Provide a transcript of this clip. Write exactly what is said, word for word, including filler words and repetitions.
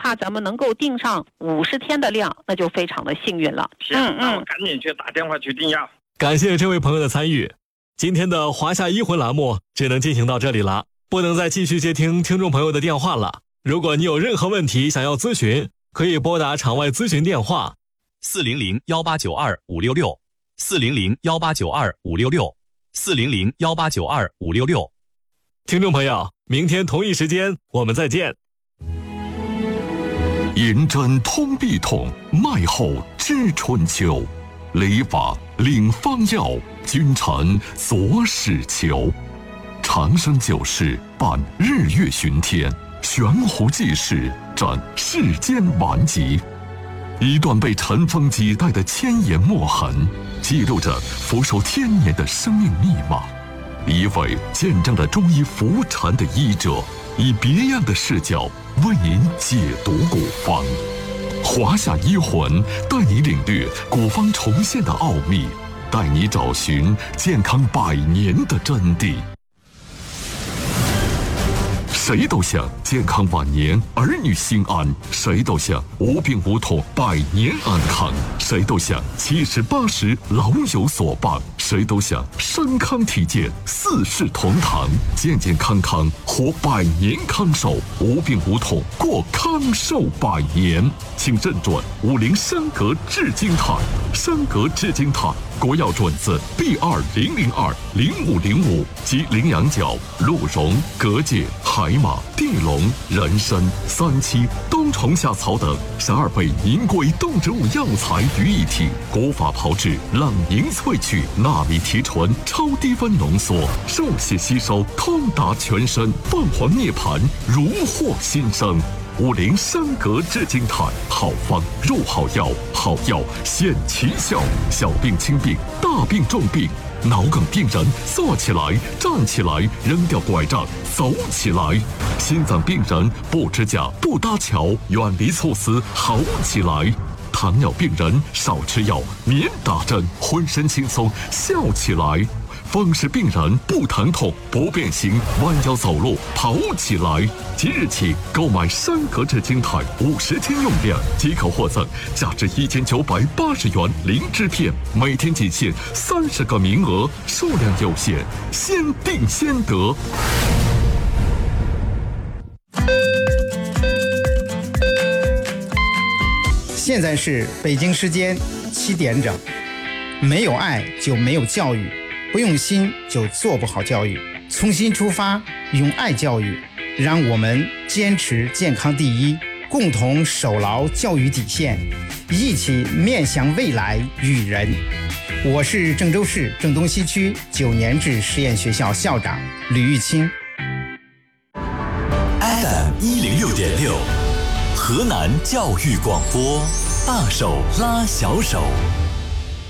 怕咱们能够订上五十天的量，那就非常的幸运了。 行，嗯嗯，那我赶紧去打电话去订药。 感谢这位朋友的参与。今天的华夏医魂栏目只能进行到这里了，不能再继续接听听众朋友的电话了。如果你有任何问题想要咨询，可以拨打场外咨询电话四零零幺八九二五六六四零零幺八九二五六六四零零幺八九二五六六。 听众朋友，明天同一时间我们再见。 银针通臂痛，脉后知春秋。理法领方药，君臣佐使求。长生久视，伴日月巡天，悬壶济世，展世间顽疾。一段被尘封几代的千言墨痕，记录着佛手千年的生命密码。一位见证了中医伏禅的医者，以别样的视角为您解读古方。华夏医魂带你领略古方重现的奥秘，带你找寻健康百年的真谛。谁都想健康晚年，儿女心安；谁都想无病无痛，百年安康；谁都想七十八十老有所伴；谁都想身康体健，四世同堂，健健康康活百年康寿，无病无痛过康寿百年。请认准五菱山格至精炭，山格至精炭国药准字 B 二零零二零五零五及羚羊角、鹿茸、蛤蚧、海马、地龙、人参、三七、冬虫夏草等十二味名贵动植物药材于一体，古法炮制，冷凝萃取，纳米提纯，超低温浓缩，入血吸收，通达全身，凤凰涅槃，如获新生。五菱山格至精炭，好方入好药，好药显奇效。小病轻病，大病重病，脑梗病人坐起来，站起来，扔掉拐杖，走起来。心脏病人不支架，不搭桥，远离猝死，好起来。糖尿病人少吃药，免打针，浑身轻松，笑起来。风湿病人不疼痛不变形，弯腰走路跑起来。即日起购买山格至精炭五十天用量即可获赠价值一千九百八十元灵芝片，每天仅限三十个名额，数量有限，先订先得。 现在是北京时间七点整。没有爱就没有教育，不用心就做不好教育。从心出发，用爱教育，让我们坚持健康第一，共同守牢教育底线，一起面向未来育人。我是郑州市郑东西区九年制实验学校校长吕玉清。 F M 一零六点六，河南教育广播，大手拉小手。